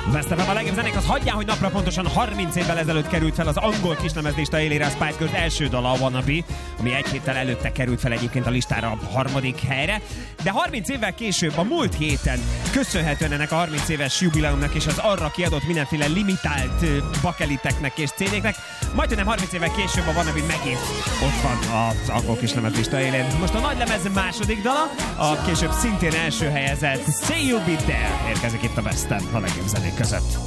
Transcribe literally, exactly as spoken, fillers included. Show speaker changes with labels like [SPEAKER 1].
[SPEAKER 1] Best ef em a legjobb zenék, az hagyján, hogy napra pontosan harminc évvel ezelőtt került fel az angol kislemezlista élére a Spice Girls első dala, a Wannabe, ami egy héttel előtte került fel egyébként a listára a harmadik helyre. De harminc évvel később, a múlt héten, köszönhetően ennek a harminc éves jubileumnak és az arra kiadott mindenféle limitált bakeliteknek és cé-déknek, majdnem harminc évvel később a Wannabe megint ott van az angol kislemezlista élén. Most a nagy lemez második dala, a később szintén első helyezett Say You'll Be There érkezik itt a Besten a legjobb zenék között.